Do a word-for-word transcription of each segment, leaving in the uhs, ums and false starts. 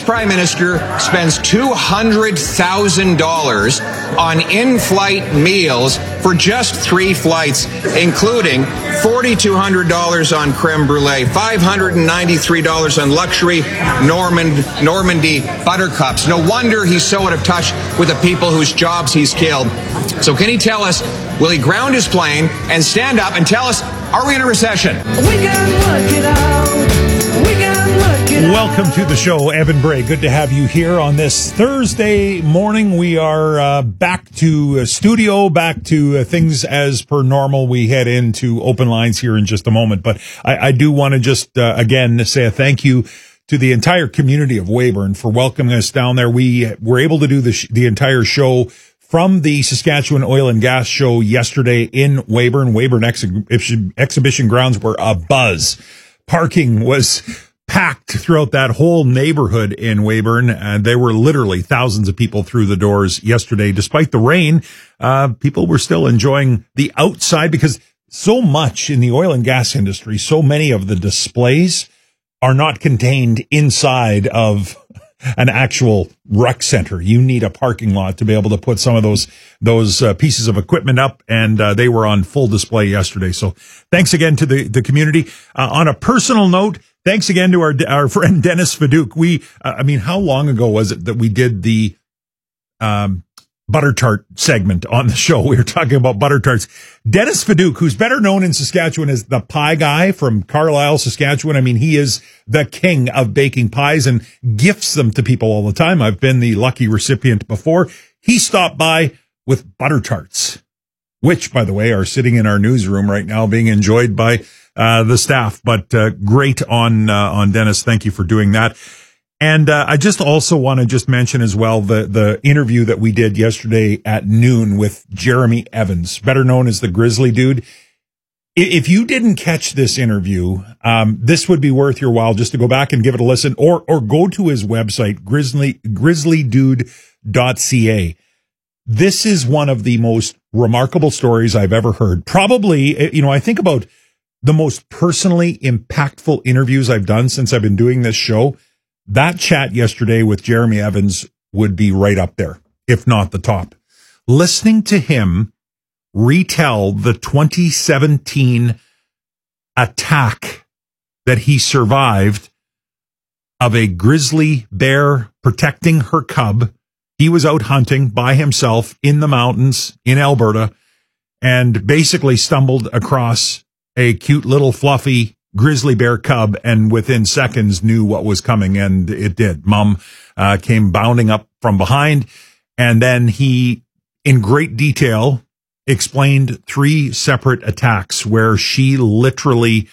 this prime minister spends two hundred thousand dollars on in-flight meals for just three flights, including four thousand two hundred dollars on creme brulee, five hundred ninety-three dollars on luxury Normand, Normandy buttercups. No wonder he's so out of touch with the people whose jobs he's killed. So can he tell us, will he ground his plane and stand up and tell us, are we in a recession? We can work it out. We can work it out. Welcome to the show, Evan Bray. Good to have you here on this Thursday morning. We are uh, back to uh, studio, back to uh, things as per normal. We head into open lines here in just a moment. But I, I do want to just, uh, again, say a thank you to the entire community of Weyburn for welcoming us down there. We were able to do the, sh- the entire show from the Saskatchewan Oil and Gas Show yesterday in Weyburn. Weyburn ex- exhibition grounds were abuzz. Parking was packed throughout that whole neighborhood in Weyburn, and there were literally thousands of people through the doors yesterday. Despite the rain, uh, people were still enjoying the outside because so much in the oil and gas industry, so many of the displays are not contained inside of an actual rec center. You need a parking lot to be able to put some of those those uh, pieces of equipment up, and uh, they were on full display yesterday. So thanks again to the, the community. Uh, on a personal note, thanks again to our our friend Dennis Feduk. We, uh, I mean, how long ago was it that we did the um, butter tart segment on the show? We were talking about butter tarts. Dennis Feduk, who's better known in Saskatchewan as the pie guy from Carlisle, Saskatchewan. I mean, he is the king of baking pies and gifts them to people all the time. I've been the lucky recipient before. He stopped by with butter tarts, which, by the way, are sitting in our newsroom right now being enjoyed by uh, the staff. But uh, great on uh, on Dennis. Thank you for doing that. And uh, I just also want to just mention as well the the interview that we did yesterday at noon with Jeremy Evans, better known as the Grizzly Dude. If you didn't catch this interview, um, this would be worth your while just to go back and give it a listen, or or go to his website, grizzly grizzly dude dot c a. This is one of the most remarkable stories I've ever heard. Probably, you know, I think about the most personally impactful interviews I've done since I've been doing this show. That chat yesterday with Jeremy Evans would be right up there, if not the top. Listening to him retell the twenty seventeen attack that he survived of a grizzly bear protecting her cub. He was out hunting by himself in the mountains in Alberta and basically stumbled across a cute little fluffy grizzly bear cub, and within seconds knew what was coming, and it did. Mom uh, came bounding up from behind, and then he, in great detail, explained three separate attacks where she literally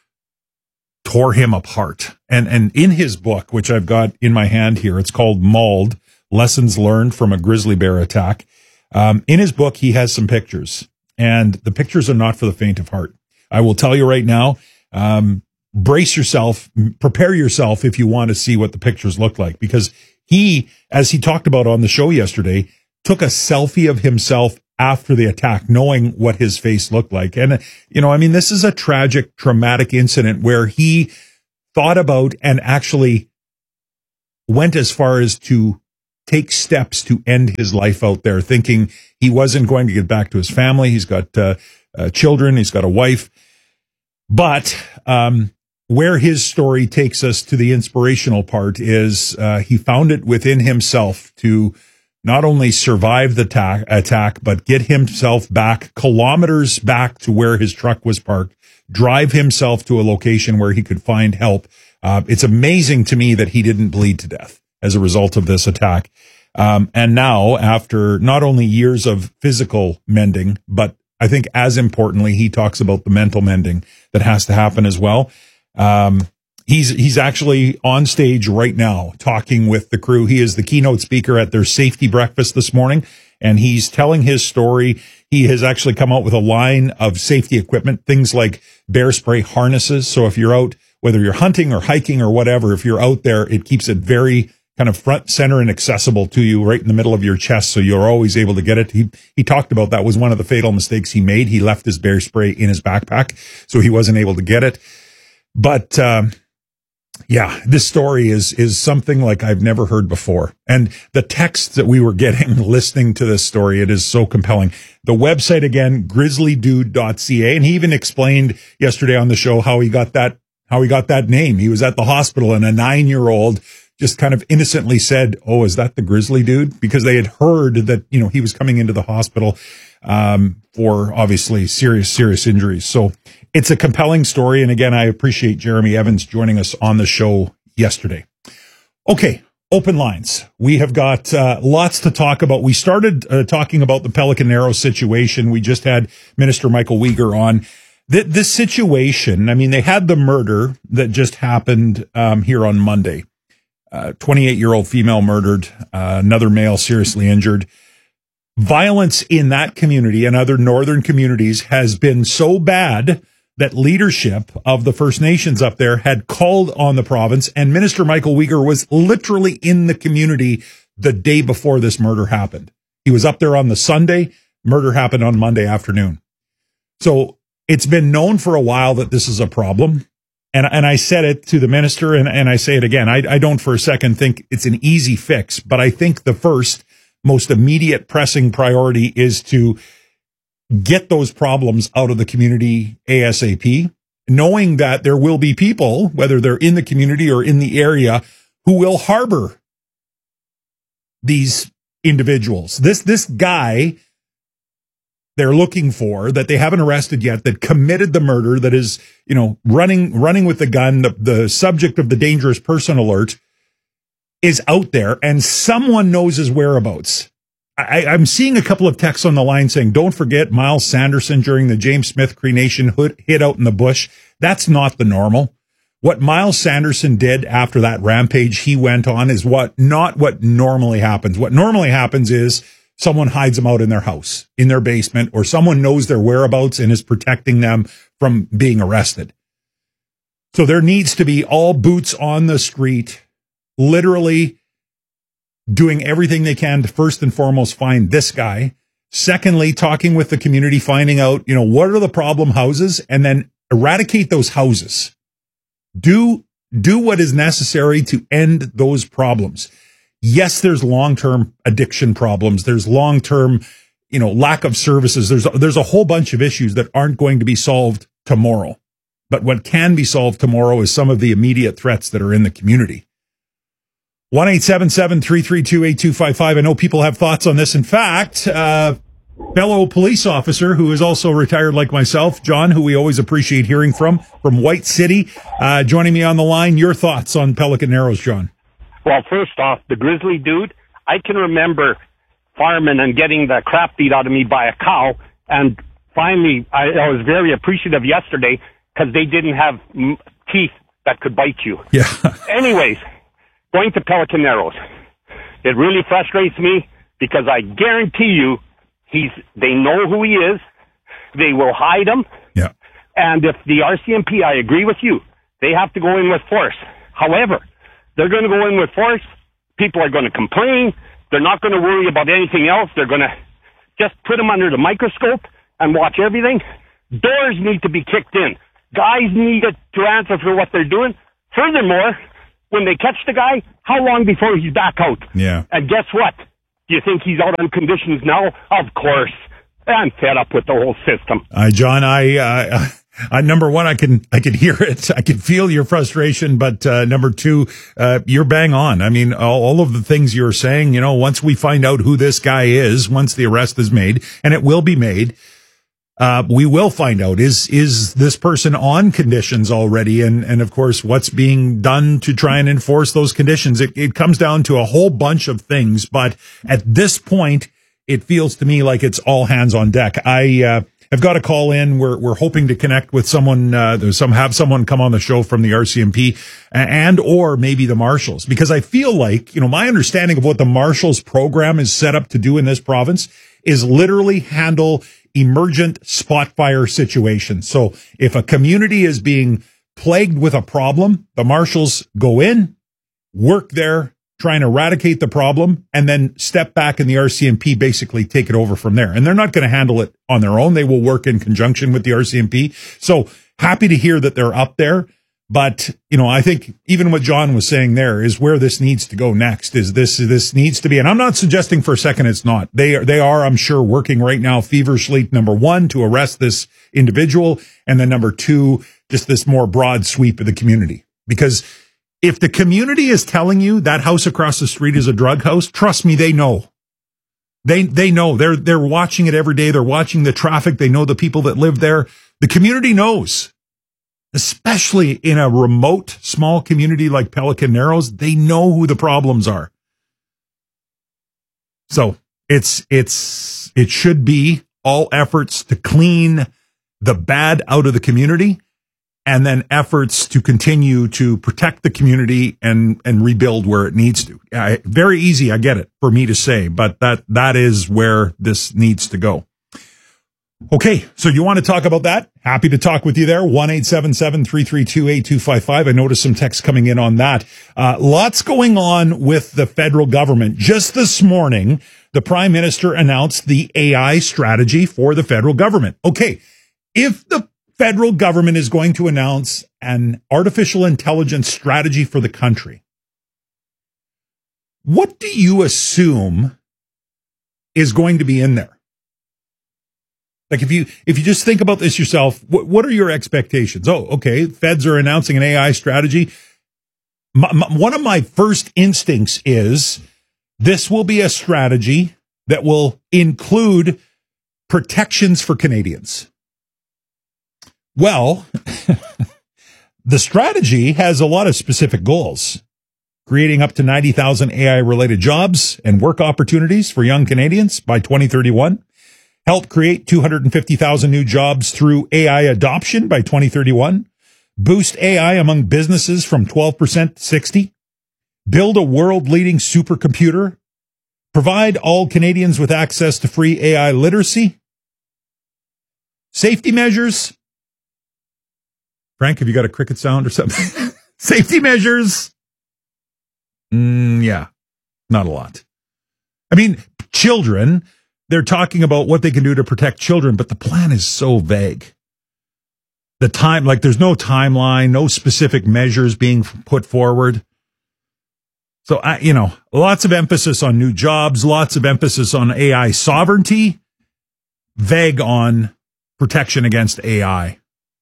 tore him apart. And and in his book, which I've got in my hand here, it's called Mauled, Lessons Learned from a Grizzly Bear Attack. Um, in his book, he has some pictures, and the pictures are not for the faint of heart. I will tell you right now, Um, brace yourself, prepare yourself if you want to see what the pictures look like, because he, as he talked about on the show yesterday, took a selfie of himself after the attack, knowing what his face looked like. And, you know, I mean, this is a tragic, traumatic incident where he thought about and actually went as far as to take steps to end his life out there, thinking he wasn't going to get back to his family. He's got uh, uh, children. He's got a wife. But um, where his story takes us to the inspirational part is uh, he found it within himself to not only survive the ta- attack, but get himself back kilometers back to where his truck was parked, drive himself to a location where he could find help. Uh, it's amazing to me that he didn't bleed to death as a result of this attack. Um, and now, after not only years of physical mending, but I think as importantly, he talks about the mental mending that has to happen as well. Um, he's, he's actually on stage right now talking with the crew. He is the keynote speaker at their safety breakfast this morning, and he's telling his story. He has actually come out with a line of safety equipment, things like bear spray harnesses. So if you're out, whether you're hunting or hiking or whatever, if you're out there, it keeps it very kind of front, center, and accessible to you right in the middle of your chest, so you're always able to get it. He he talked about that was one of the fatal mistakes he made. He left his bear spray in his backpack, so he wasn't able to get it. But um, Yeah, this story is is something like I've never heard before. And the text that we were getting listening to this story, it is so compelling. The website again, grizzly dude dot c a, and he even explained yesterday on the show how he got that how he got that name. He was at the hospital and a nine-year-old just kind of innocently said, "Oh, is that the Grizzly Dude?" Because they had heard that, you know, he was coming into the hospital um for obviously serious serious injuries. So it's a compelling story. And again, I appreciate Jeremy Evans joining us on the show yesterday. Okay, open lines. We have got uh, lots to talk about. We started uh, talking about the Pelican Narrows situation. We just had Minister Michael Weger on. Th- this situation, I mean, they had the murder that just happened um, here on Monday. Uh, twenty-eight-year-old female murdered, uh, another male seriously injured. Violence in that community and other northern communities has been so bad that leadership of the First Nations up there had called on the province, and Minister Michael Weger was literally in the community the day before this murder happened. He was up there on the Sunday. Murder happened on Monday afternoon. So it's been known for a while that this is a problem. And, and I said it to the minister, and, and I say it again. I, I don't for a second think it's an easy fix, but I think the first most immediate pressing priority is to get those problems out of the community ASAP, knowing that there will be people, whether they're in the community or in the area, who will harbor these individuals. This, this guy they're looking for, that they haven't arrested yet, that committed the murder, that is, you know, running, running with the gun, the, the subject of the dangerous person alert is out there, and someone knows his whereabouts. I, I'm seeing a couple of texts on the line saying, don't forget Miles Sanderson during the James Smith Cree Nation hit out in the bush. That's not the normal. What Miles Sanderson did after that rampage he went on is what, not what normally happens. What normally happens is someone hides them out in their house, in their basement, or someone knows their whereabouts and is protecting them from being arrested. So there needs to be all boots on the street, literally doing everything they can to first and foremost find this guy. Secondly, talking with the community, finding out, you know, what are the problem houses, and then eradicate those houses. Do, do what is necessary to end those problems. Yes, there's long-term addiction problems. There's long-term, you know, lack of services. There's, there's a whole bunch of issues that aren't going to be solved tomorrow. But what can be solved tomorrow is some of the immediate threats that are in the community. one eight seven seven, three three two, eight two five five. I know people have thoughts on this. In fact, uh, fellow police officer who is also retired like myself, John, who we always appreciate hearing from, from White City, uh, joining me on the line. Your thoughts on Pelican Narrows, John? Well, first off, the Grizzly Dude, I can remember farming and getting the crap beat out of me by a cow, and finally, I, I was very appreciative yesterday because they didn't have m- teeth that could bite you. Yeah. Anyways, going to Pelican Narrows, it really frustrates me because I guarantee you, he's they know who he is. They will hide him. Yeah. And if the R C M P, I agree with you, they have to go in with force. However, they're going to go in with force. People are going to complain. They're not going to worry about anything else. They're going to just put them under the microscope and watch everything. Doors need to be kicked in. Guys need to answer for what they're doing. Furthermore, when they catch the guy, how long before he's back out? Yeah. And guess what? Do you think he's out on conditions now? Of course. I'm fed up with the whole system. Uh, John, I, uh, I, number one, I can, I can hear it. I can feel your frustration, but, uh, number two, uh, you're bang on. I mean, all, all of the things you're saying, you know, once we find out who this guy is, once the arrest is made, and it will be made, uh, we will find out, is, is this person on conditions already? And, and of course, what's being done to try and enforce those conditions? It, it comes down to a whole bunch of things, but at this point, it feels to me like it's all hands on deck. I, uh, have got a call in. We're, we're hoping to connect with someone, uh, some, have someone come on the show from the R C M P and, or maybe the Marshals, because I feel like, you know, my understanding of what the Marshals program is set up to do in this province is literally handle emergent spot fire situations. So if a community is being plagued with a problem, the Marshals go in, work there, try and eradicate the problem, and then step back, and the R C M P basically take it over from there. And they're not going to handle it on their own. They will work in conjunction with the R C M P. So happy to hear that they're up there. But, you know, I think even what John was saying there is where this needs to go next is this, this needs to be, and I'm not suggesting for a second it's not. They are, they are, I'm sure, working right now feverishly, number one, to arrest this individual. And then number two, just this more broad sweep of the community. Because if the community is telling you that house across the street is a drug house, trust me, they know. They, they know. They're, they're watching it every day. They're watching the traffic. They know the people that live there. The community knows. Especially in a remote, small community like Pelican Narrows, they know who the problems are. So it's, it's, it should be all efforts to clean the bad out of the community and then efforts to continue to protect the community and, and rebuild where it needs to. I, very easy, I get it, for me to say, but that, that is where this needs to go. Okay, so you want to talk about that? Happy to talk with you there. one eight seven seven, three three two, eight two five five. I noticed some texts coming in on that. Uh, lots going on with the federal government. Just this morning, the Prime Minister announced the A I strategy for the federal government. Okay, if the federal government is going to announce an artificial intelligence strategy for the country, what do you assume is going to be in there? Like if you, if you just think about this yourself, what, what are your expectations? Oh, okay. Feds are announcing an A I strategy. My, my, one of my first instincts is this will be a strategy that will include protections for Canadians. Well, the strategy has a lot of specific goals, creating up to ninety thousand A I related jobs and work opportunities for young Canadians by twenty thirty-one. Help create two hundred fifty thousand new jobs through A I adoption by twenty thirty-one. Boost A I among businesses from twelve percent to sixty. Build a world-leading supercomputer. Provide all Canadians with access to free A I literacy. Safety measures. Frank, have you got a cricket sound or something? Safety measures. Mm, yeah, not a lot. I mean, children... They're talking about what they can do to protect children, but the plan is so vague. The time, like there's no timeline, no specific measures being put forward. So, I, you know, lots of emphasis on new jobs, lots of emphasis on A I sovereignty, vague on protection against A I.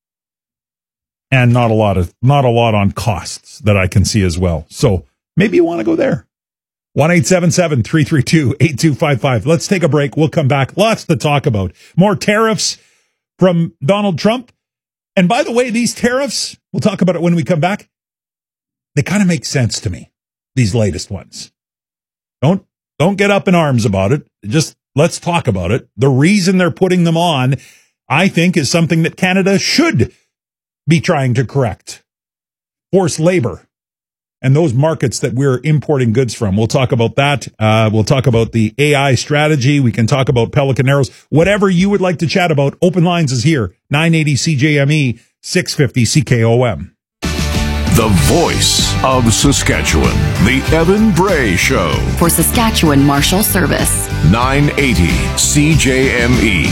And not a lot of, not a lot on costs that I can see as well. So maybe you want to go there. one eight seven seven, three three two, eight two five five. Let's take a break. We'll come back. Lots to talk about. More tariffs from Donald Trump. And by the way, these tariffs, we'll talk about it when we come back. They kind of make sense to me, these latest ones. Don't, don't get up in arms about it. Just let's talk about it. The reason they're putting them on, I think, is something that Canada should be trying to correct. Forced labor. And those markets that we're importing goods from. We'll talk about that. Uh, we'll talk about the A I strategy. We can talk about Pelican Narrows. Whatever you would like to chat about, Open Lines is here. nine eighty C J M E, six fifty C K O M. The voice of Saskatchewan. The Evan Bray Show. For Saskatchewan Marshal Service. nine eighty C J M E.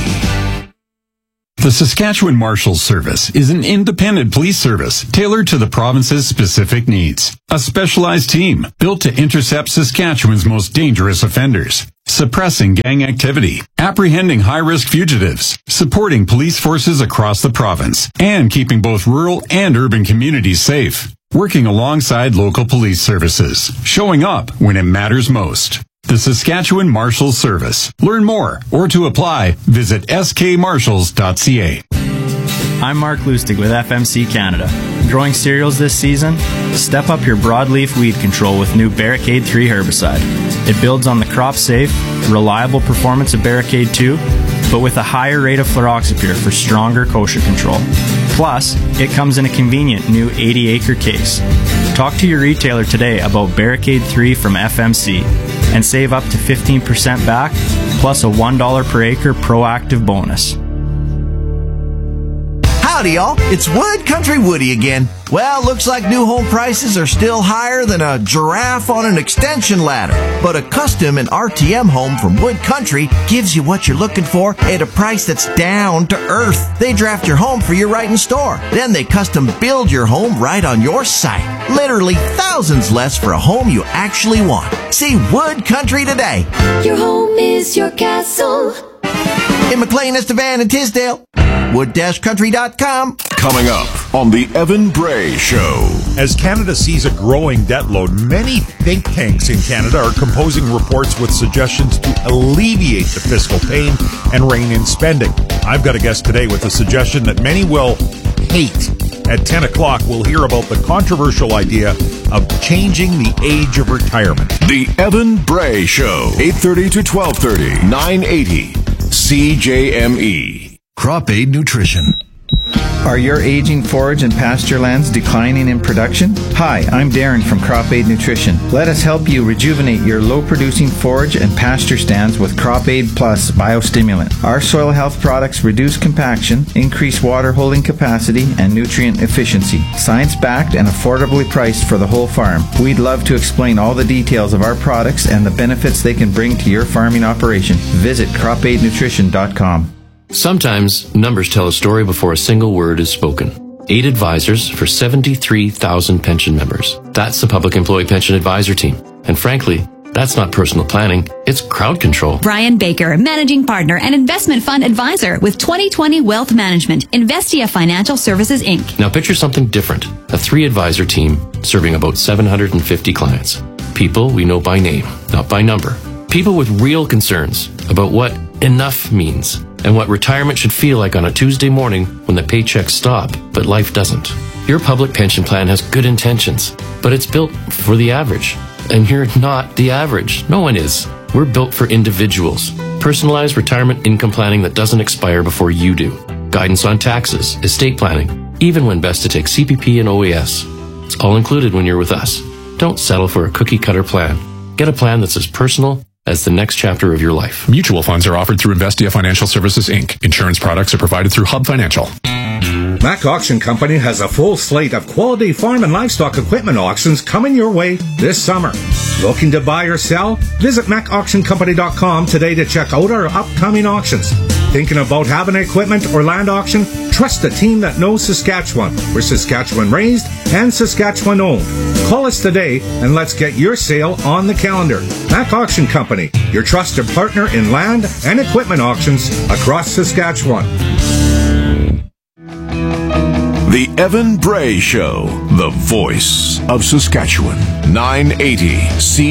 The Saskatchewan Marshals Service is an independent police service tailored to the province's specific needs. A specialized team built to intercept Saskatchewan's most dangerous offenders, suppressing gang activity, apprehending high-risk fugitives, supporting police forces across the province, and keeping both rural and urban communities safe. Working alongside local police services, showing up when it matters most. The Saskatchewan Marshals Service. Learn more or to apply, visit s k marshals dot c a. I'm Mark Lustig with F M C Canada. Growing cereals this season? Step up your broadleaf weed control with new Barricade three herbicide. It builds on the crop-safe, reliable performance of Barricade two, but with a higher rate of fluroxapyr for stronger kochia control. Plus, it comes in a convenient new eighty acre case. Talk to your retailer today about Barricade three from F M C and save up to fifteen percent back, plus a one dollar per acre proactive bonus. Howdy, y'all. It's Wood Country Woody again. Well, looks like new home prices are still higher than a giraffe on an extension ladder. But a custom and R T M home from Wood Country gives you what you're looking for at a price that's down to earth. They draft your home for your right in store. Then they custom build your home right on your site. Literally thousands less for a home you actually want. See Wood Country today. Your home is your castle. In McLean, Estevan, and Tisdale. wood country dot com. Coming up on the Evan Bray Show. As Canada sees a growing debt load, many think tanks in Canada are composing reports with suggestions to alleviate the fiscal pain and rein in spending. I've got a guest today with a suggestion that many will hate. At ten o'clock, we'll hear about the controversial idea of changing the age of retirement. The Evan Bray Show, eight thirty to twelve thirty, nine eighty C J M E. Crop Aid Nutrition. Are your aging forage and pasture lands declining in production? Hi, I'm Darren from Crop Aid Nutrition. Let us help you rejuvenate your low-producing forage and pasture stands with Crop Aid Plus Biostimulant. Our soil health products reduce compaction, increase water holding capacity, and nutrient efficiency. Science-backed and affordably priced for the whole farm. We'd love to explain all the details of our products and the benefits they can bring to your farming operation. Visit crop aid nutrition dot com. Sometimes numbers tell a story before a single word is spoken. Eight advisors for seventy-three thousand pension members. That's the Public Employee Pension Advisor Team. And frankly, that's not personal planning, it's crowd control. Brian Baker, Managing Partner and Investment Fund Advisor with twenty twenty Wealth Management, Investia Financial Services, Incorporated. Now picture something different. A three-advisor team serving about seven hundred fifty clients. People we know by name, not by number. People with real concerns about what enough means and what retirement should feel like on a Tuesday morning when the paychecks stop, but life doesn't. Your public pension plan has good intentions, but it's built for the average. And you're not the average. No one is. We're built for individuals. Personalized retirement income planning that doesn't expire before you do. Guidance on taxes, estate planning, even when best to take C P P and O A S. It's all included when you're with us. Don't settle for a cookie-cutter plan. Get a plan that's as personal as the next chapter of your life. Mutual funds are offered through Investia Financial Services, Incorporated. Insurance products are provided through Hub Financial. Mac Auction Company has a full slate of quality farm and livestock equipment auctions coming your way this summer. Looking to buy or sell? Visit mac auction company dot com today to check out our upcoming auctions. Thinking about having equipment or land auction? Trust the team that knows Saskatchewan. We're Saskatchewan raised and Saskatchewan owned. Call us today and let's get your sale on the calendar. Mac Auction Company, your trusted partner in land and equipment auctions across Saskatchewan. The Evan Bray Show, the voice of Saskatchewan, nine eighty C